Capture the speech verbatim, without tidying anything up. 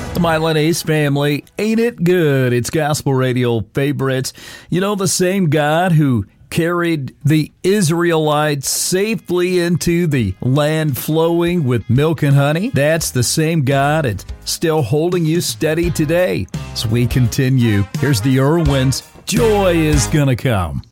The Milan Ace family, ain't it good? It's Gospel Radio Favorites. You know, the same God who carried the Israelites safely into the land flowing with milk and honey, that's the same God that's still holding you steady today. As we continue, here's the Irwins. Joy is gonna come.